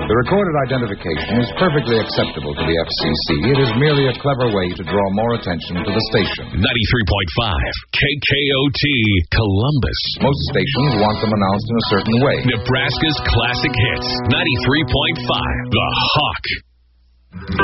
The recorded identification is perfectly acceptable to the FCC. It is merely a clever way to draw more attention to the station. 93.5 KKOT Columbus. Most stations want them announced in a certain way. Nebraska's classic hits. 93.5 The Hawk.